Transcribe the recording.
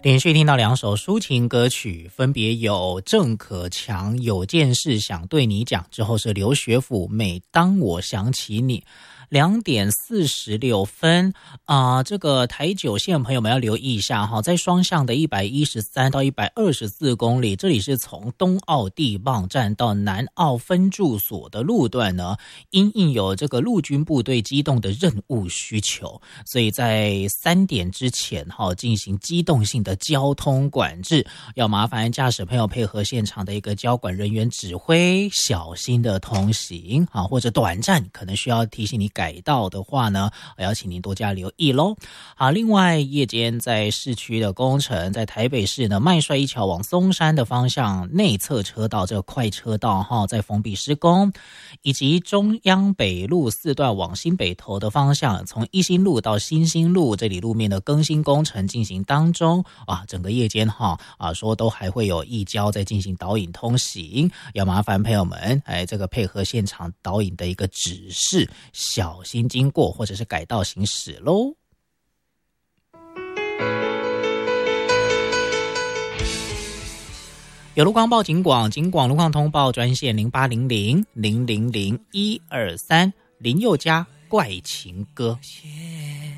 连续听到2首抒情歌曲，分别有郑可强有件事想对你讲，之后是刘学府每当我想起你。2点46分这个台九线朋友们要留意一下哈，在双向的113到124公里，这里是从东澳地磅站到南澳分驻所的路段呢，因应有这个陆军部队机动的任务需求，所以在3点之前进行机动性的交通管制，要麻烦驾驶朋友配合现场的一个交管人员指挥，小心的通行或者短暂可能需要提醒你改道的话呢，我要请您多加留意咯。好，另外夜间在市区的工程，在台北市呢麦帅一桥往松山的方向内侧车道这个快车道在封闭施工，以及中央北路4段往新北投的方向，从一心路到新兴路这里路面的更新工程进行当中整个夜间说都还会有一交在进行导引通行，要麻烦朋友们这个配合现场导引的一个指示，小心经过或者是改道行驶咯。有路况报警广路况通报专线0800000123林宥嘉怪情歌。